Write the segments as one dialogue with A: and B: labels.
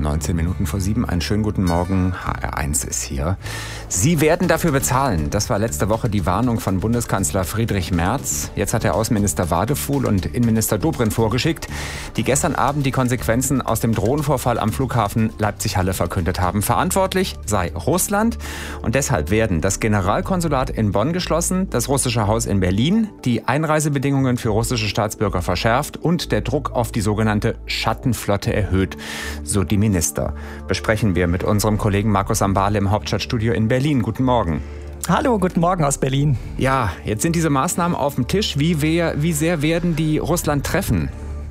A: 19 Minuten vor 7. Einen schönen guten Morgen. HR1 ist hier. Sie werden dafür bezahlen. Das war letzte Woche die Warnung von Bundeskanzler Friedrich Merz. Jetzt hat der Außenminister Wadefuhl und Innenminister Dobrindt vorgeschickt, die gestern Abend die Konsequenzen aus dem Drohnenvorfall am Flughafen Leipzig-Halle verkündet haben. Verantwortlich sei Russland. Und deshalb werden das Generalkonsulat in Bonn geschlossen, das russische Haus in Berlin, die Einreisebedingungen für russische Staatsbürger verschärft und der Druck auf die sogenannte Schattenflotte erhöht, so die Minister. Besprechen wir mit unserem Kollegen Markus Ambale im Hauptstadtstudio in Berlin. Guten Morgen.
B: Hallo, guten Morgen aus Berlin.
A: Ja, jetzt sind diese Maßnahmen auf dem Tisch. Wie sehr werden die Russland treffen?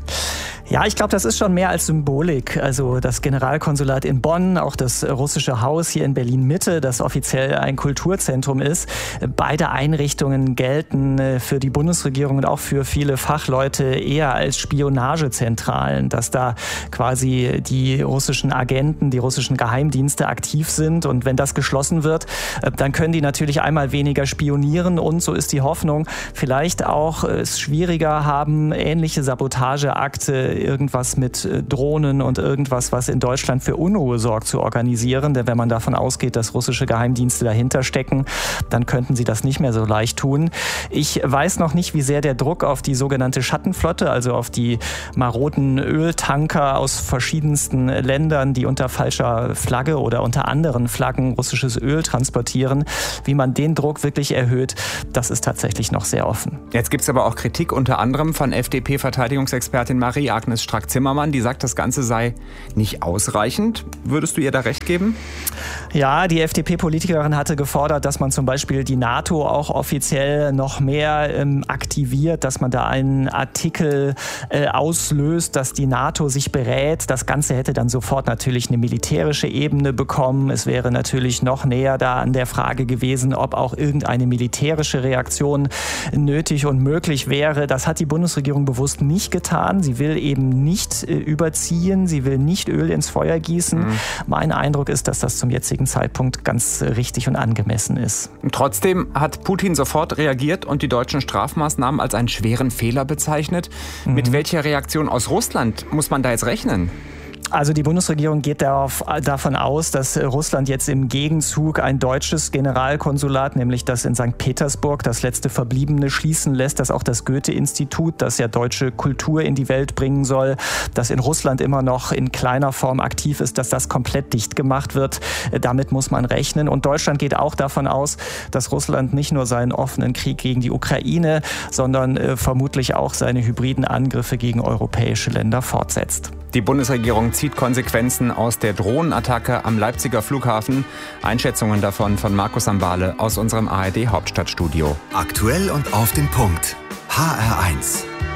B: Ja, ich glaube, das ist schon mehr als Symbolik. Also das Generalkonsulat in Bonn, auch das russische Haus hier in Berlin-Mitte, das offiziell ein Kulturzentrum ist. Beide Einrichtungen gelten für die Bundesregierung und auch für viele Fachleute eher als Spionagezentralen, dass da quasi die russischen Agenten, die russischen Geheimdienste aktiv sind. Und wenn das geschlossen wird, dann können die natürlich einmal weniger spionieren und, so ist die Hoffnung, vielleicht auch es schwieriger haben, ähnliche Sabotageakte, irgendwas mit Drohnen und irgendwas, was in Deutschland für Unruhe sorgt, zu organisieren. Denn wenn man davon ausgeht, dass russische Geheimdienste dahinter stecken, dann könnten sie das nicht mehr so leicht tun. Ich weiß noch nicht, wie sehr der Druck auf die sogenannte Schattenflotte, also auf die maroden Öltanker aus verschiedensten Ländern, die unter falscher Flagge oder unter anderen Flaggen russisches Öl transportieren, wie man den Druck wirklich erhöht, das ist tatsächlich noch sehr offen.
A: Jetzt gibt es aber auch Kritik unter anderem von FDP-Verteidigungsexpertin Marie-Agnes Strack-Zimmermann, die sagt, das Ganze sei nicht ausreichend. Würdest du ihr da recht geben?
B: Ja, die FDP-Politikerin hatte gefordert, dass man zum Beispiel die NATO auch offiziell noch mehr aktiviert, dass man da einen Artikel auslöst, dass die NATO sich berät. Das Ganze hätte dann sofort natürlich eine militärische Ebene bekommen. Es wäre natürlich noch näher da an der Frage gewesen, ob auch irgendeine militärische Reaktion nötig und möglich wäre. Das hat die Bundesregierung bewusst nicht getan. Sie will eben nicht überziehen, sie will nicht Öl ins Feuer gießen. Mein Eindruck ist, dass das zum jetzigen Zeitpunkt ganz richtig und angemessen ist.
A: Trotzdem hat Putin sofort reagiert und die deutschen Strafmaßnahmen als einen schweren Fehler bezeichnet. Mit welcher Reaktion aus Russland muss man da jetzt rechnen?
B: Also die Bundesregierung geht davon aus, dass Russland jetzt im Gegenzug ein deutsches Generalkonsulat, nämlich das in St. Petersburg, das letzte Verbliebene, schließen lässt, dass auch das Goethe-Institut, das ja deutsche Kultur in die Welt bringen soll, das in Russland immer noch in kleiner Form aktiv ist, dass das komplett dicht gemacht wird. Damit muss man rechnen. Und Deutschland geht auch davon aus, dass Russland nicht nur seinen offenen Krieg gegen die Ukraine, sondern vermutlich auch seine hybriden Angriffe gegen europäische Länder fortsetzt.
A: Die Bundesregierung zieht Konsequenzen aus der Drohnenattacke am Leipziger Flughafen. Einschätzungen davon von Markus Ambale aus unserem ARD-Hauptstadtstudio.
C: Aktuell und auf den Punkt. HR1.